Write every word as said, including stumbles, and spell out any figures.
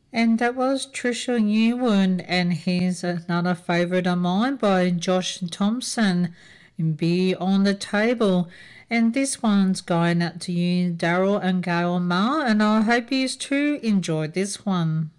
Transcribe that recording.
And that was Trisha Yearwood, and here's another favourite of mine by Josh Thompson, Be on the Table. And this one's going out to you, Daryl and Gail Ma, and I hope you too enjoyed this one.